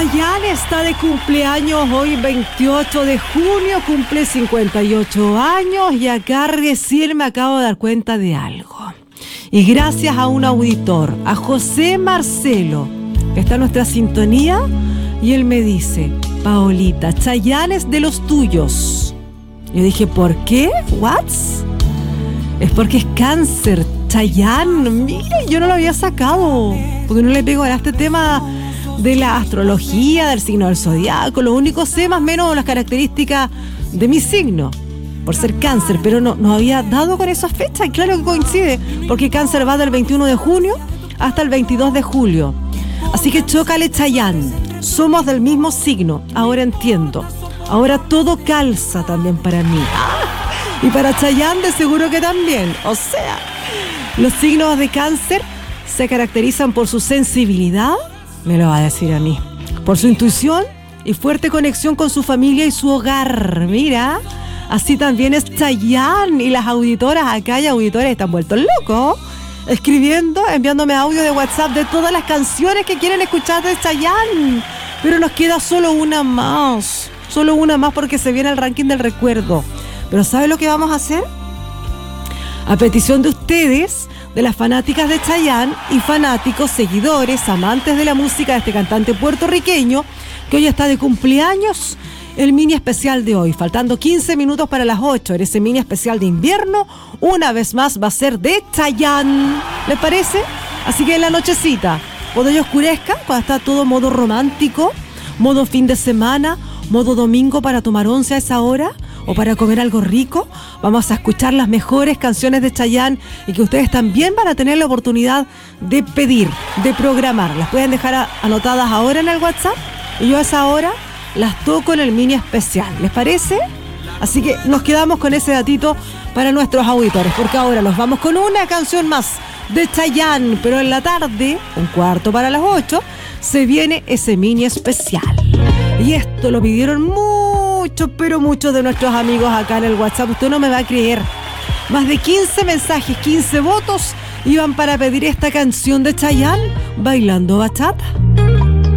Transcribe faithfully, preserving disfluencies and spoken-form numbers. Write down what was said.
Chayanne está de cumpleaños hoy, veintiocho de junio, cumple cincuenta y ocho años y acá recién me acabo de dar cuenta de algo. Y gracias a un auditor, a José Marcelo, que está en nuestra sintonía, y él me dice: Paolita, Chayanne es de los tuyos. Yo dije, ¿por qué? ¿What? Es porque es cáncer, Chayanne. Mire, yo no lo había sacado, porque no le pego a este tema de la astrología, del signo del zodiaco. Lo único sé más o menos las características de mi signo, por ser cáncer, pero no, no había dado con esa fecha, y claro que coincide, porque cáncer va del veintiuno de junio hasta el veintidós de julio. Así que chócale, Chayanne, somos del mismo signo, ahora entiendo, ahora todo calza también para mí. ¡Ah! Y para Chayanne de seguro que también. O sea, los signos de cáncer se caracterizan por su sensibilidad, me lo va a decir a mí, por su intuición y fuerte conexión con su familia y su hogar. Mira, así también es Chayanne, y las auditoras, acá hay auditores que están vueltos locos, escribiendo, enviándome audio de WhatsApp de todas las canciones que quieren escuchar de Chayanne. Pero nos queda solo una más, solo una más porque se viene el ranking del recuerdo. Pero ¿sabe lo que vamos a hacer? A petición de ustedes, de las fanáticas de Chayanne y fanáticos, seguidores, amantes de la música de este cantante puertorriqueño, que hoy está de cumpleaños, el mini especial de hoy, faltando quince minutos para las ocho, en ese mini especial de invierno, una vez más va a ser de Chayanne. ¿Les parece? Así que en la nochecita, cuando ya oscurezca, cuando está todo modo romántico, modo fin de semana, modo domingo para tomar once a esa hora, o para comer algo rico, vamos a escuchar las mejores canciones de Chayanne, y que ustedes también van a tener la oportunidad de pedir, de programar. Las pueden dejar a, anotadas ahora en el WhatsApp, y yo a esa hora las toco en el mini especial. ¿Les parece? Así que nos quedamos con ese datito para nuestros auditores, porque ahora nos vamos con una canción más de Chayanne, pero en la tarde, un cuarto para las ocho, se viene ese mini especial. Y esto lo pidieron mucho, pero muchos de nuestros amigos acá en el WhatsApp. Usted no me va a creer. Más de quince mensajes, quince votos iban para pedir esta canción de Chayanne, Bailando Bachata.